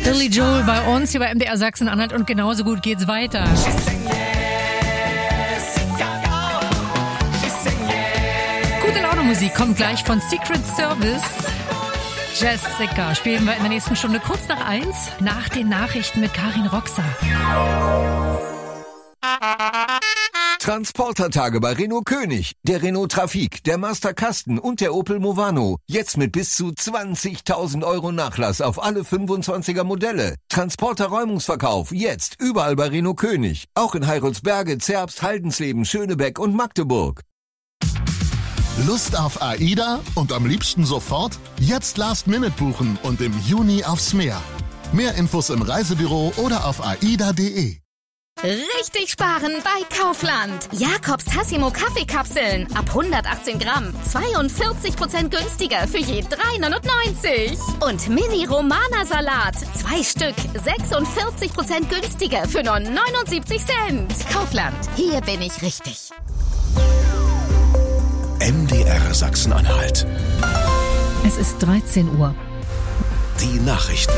Billy Joel bei uns hier bei MDR Sachsen-Anhalt und genauso gut geht's weiter. Gute Laune Musik kommt gleich von Secret Service. Jessica spielen wir in der nächsten Stunde kurz nach 1 nach den Nachrichten mit Karin Roxa. Transportertage bei Renault König, der Renault Trafic, der Master Kasten und der Opel Movano. Jetzt mit bis zu 20.000 € Nachlass auf alle 25er Modelle. Transporter-Räumungsverkauf jetzt überall bei Renault König. Auch in Heiratsberge, Zerbst, Haldensleben, Schönebeck und Magdeburg. Lust auf AIDA und am liebsten sofort? Jetzt Last-Minute buchen und im Juni aufs Meer. Mehr Infos im Reisebüro oder auf aida.de. Richtig sparen bei Kaufland. Jakobs Tassimo Kaffeekapseln ab 118 Gramm. 42% günstiger für je 3,99. Und Mini Romana Salat. 2 Stück. 46% günstiger für nur 79 Cent. Kaufland. Hier bin ich richtig. MDR Sachsen-Anhalt. Es ist 13 Uhr. Die Nachrichten.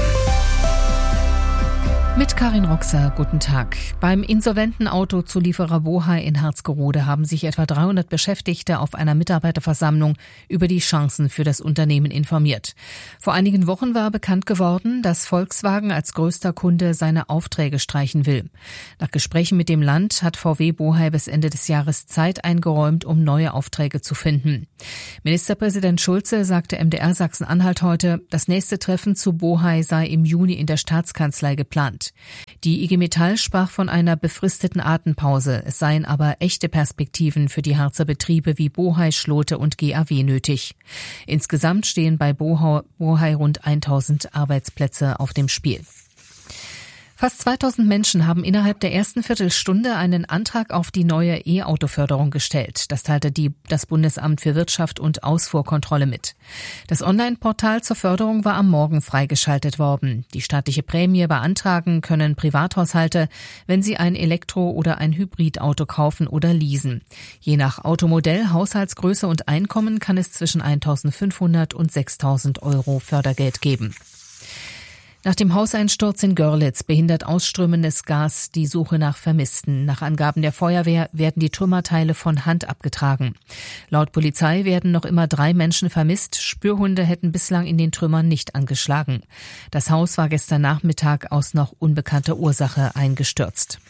Mit Karin Roxa, guten Tag. Beim insolventen Autozulieferer Bohai in Harzgerode haben sich etwa 300 Beschäftigte auf einer Mitarbeiterversammlung über die Chancen für das Unternehmen informiert. Vor einigen Wochen war bekannt geworden, dass Volkswagen als größter Kunde seine Aufträge streichen will. Nach Gesprächen mit dem Land hat VW Bohai bis Ende des Jahres Zeit eingeräumt, um neue Aufträge zu finden. Ministerpräsident Schulze sagte MDR Sachsen-Anhalt heute, das nächste Treffen zu Bohai sei im Juni in der Staatskanzlei geplant. Die IG Metall sprach von einer befristeten Atempause. Es seien aber echte Perspektiven für die Harzer Betriebe wie Bohai, Schlote und GAW nötig. Insgesamt stehen bei Bohai rund 1000 Arbeitsplätze auf dem Spiel. Fast 2000 Menschen haben innerhalb der ersten Viertelstunde einen Antrag auf die neue E-Auto-Förderung gestellt. Das teilte das Bundesamt für Wirtschaft und Ausfuhrkontrolle mit. Das Online-Portal zur Förderung war am Morgen freigeschaltet worden. Die staatliche Prämie beantragen können Privathaushalte, wenn sie ein Elektro- oder ein Hybridauto kaufen oder leasen. Je nach Automodell, Haushaltsgröße und Einkommen kann es zwischen 1.500 und 6.000 € Fördergeld geben. Nach dem Hauseinsturz in Görlitz behindert ausströmendes Gas die Suche nach Vermissten. Nach Angaben der Feuerwehr werden die Trümmerteile von Hand abgetragen. Laut Polizei werden noch immer 3 Menschen vermisst. Spürhunde hätten bislang in den Trümmern nicht angeschlagen. Das Haus war gestern Nachmittag aus noch unbekannter Ursache eingestürzt.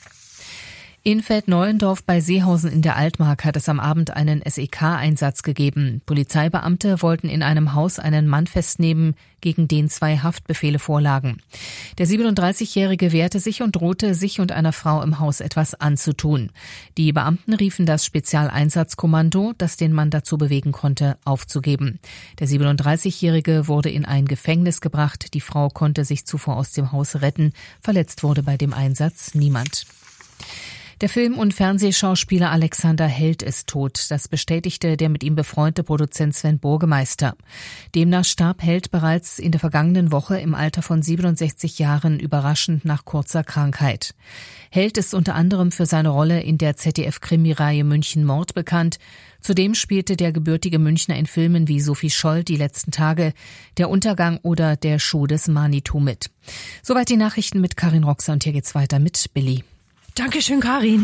In Feldneuendorf bei Seehausen in der Altmark hat es am Abend einen SEK-Einsatz gegeben. Polizeibeamte wollten in einem Haus einen Mann festnehmen, gegen den 2 Haftbefehle vorlagen. Der 37-Jährige wehrte sich und drohte, sich und einer Frau im Haus etwas anzutun. Die Beamten riefen das Spezialeinsatzkommando, das den Mann dazu bewegen konnte, aufzugeben. Der 37-Jährige wurde in ein Gefängnis gebracht. Die Frau konnte sich zuvor aus dem Haus retten. Verletzt wurde bei dem Einsatz niemand. Der Film- und Fernsehschauspieler Alexander Held ist tot. Das bestätigte der mit ihm befreundete Produzent Sven Burgemeister. Demnach starb Held bereits in der vergangenen Woche im Alter von 67 Jahren überraschend nach kurzer Krankheit. Held ist unter anderem für seine Rolle in der ZDF-Krimireihe München Mord bekannt. Zudem spielte der gebürtige Münchner in Filmen wie Sophie Scholl, Die letzten Tage, Der Untergang oder Der Schuh des Manitou mit. Soweit die Nachrichten mit Karin Roxa und hier geht's weiter mit Billy. Dankeschön, Karin.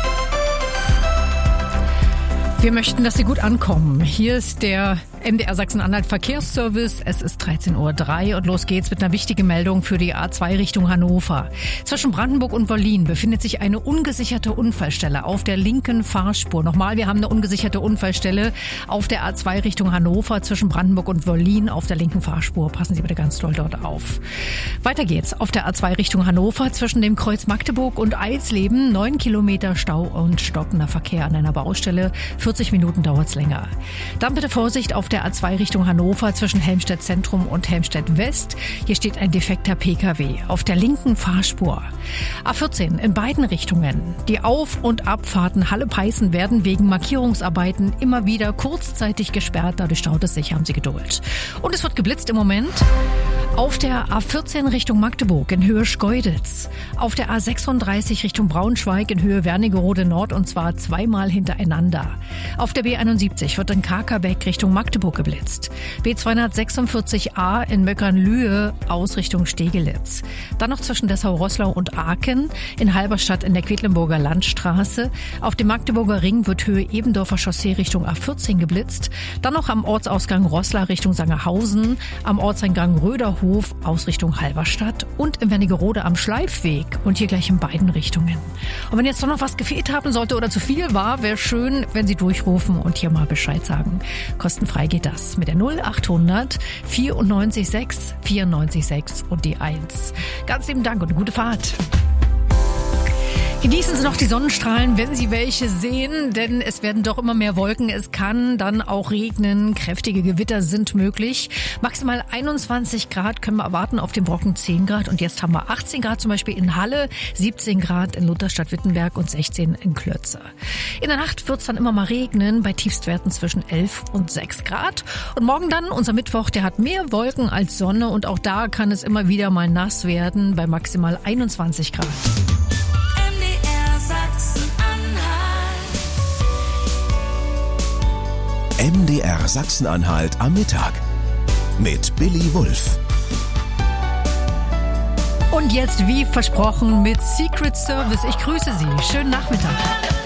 Wir möchten, dass Sie gut ankommen. Hier ist der MDR Sachsen-Anhalt Verkehrsservice. Es ist 13:03 Uhr und los geht's mit einer wichtigen Meldung für die A2 Richtung Hannover. Zwischen Brandenburg und Wollin befindet sich eine ungesicherte Unfallstelle auf der linken Fahrspur. Nochmal, wir haben eine ungesicherte Unfallstelle auf der A2 Richtung Hannover zwischen Brandenburg und Wollin auf der linken Fahrspur. Passen Sie bitte ganz doll dort auf. Weiter geht's auf der A2 Richtung Hannover zwischen dem Kreuz Magdeburg und Eisleben. 9 Kilometer Stau und stockender Verkehr an einer Baustelle. 40 Minuten dauert's länger. Dann bitte Vorsicht auf der A2 Richtung Hannover zwischen Helmstedt Zentrum und Helmstedt West. Hier steht ein defekter Pkw auf der linken Fahrspur. A14 in beiden Richtungen. Die Auf- und Abfahrten Halle-Peißen werden wegen Markierungsarbeiten immer wieder kurzzeitig gesperrt. Dadurch staut es sich, haben Sie Geduld. Und es wird geblitzt im Moment auf der A14 Richtung Magdeburg in Höhe Schkeuditz. Auf der A36 Richtung Braunschweig in Höhe Wernigerode Nord und zwar zweimal hintereinander. Auf der B71 wird in Kakerbeck Richtung Magdeburg geblitzt. B246a in Möckernlühe aus Richtung Stegelitz. Dann noch zwischen Dessau-Roßlau und Aachen, in Halberstadt in der Quedlinburger Landstraße. Auf dem Magdeburger Ring wird Höhe Ebendorfer Chaussee Richtung A14 geblitzt. Dann noch am Ortsausgang Roßla Richtung Sangerhausen, am Ortseingang Röderhof aus Richtung Halberstadt und in Wernigerode am Schleifweg und hier gleich in beiden Richtungen. Und wenn jetzt doch noch was gefehlt haben sollte oder zu viel war, wäre schön, wenn Sie durchrufen und hier mal Bescheid sagen. Kostenfrei geht das mit der 0800 94 6 94 6 und die 1. Ganz lieben Dank und eine gute Fahrt. Genießen Sie noch die Sonnenstrahlen, wenn Sie welche sehen, denn es werden doch immer mehr Wolken. Es kann dann auch regnen, kräftige Gewitter sind möglich. Maximal 21 Grad können wir erwarten, auf dem Brocken 10 Grad. Und jetzt haben wir 18 Grad zum Beispiel in Halle, 17 Grad in Lutherstadt-Wittenberg und 16 in Klötze. In der Nacht wird es dann immer mal regnen, bei Tiefstwerten zwischen 11 und 6 Grad. Und morgen dann, unser Mittwoch, der hat mehr Wolken als Sonne. Und auch da kann es immer wieder mal nass werden, bei maximal 21 Grad. MDR Sachsen-Anhalt am Mittag mit Billy Wulff. Und jetzt, wie versprochen, mit Secret Service. Ich grüße Sie. Schönen Nachmittag.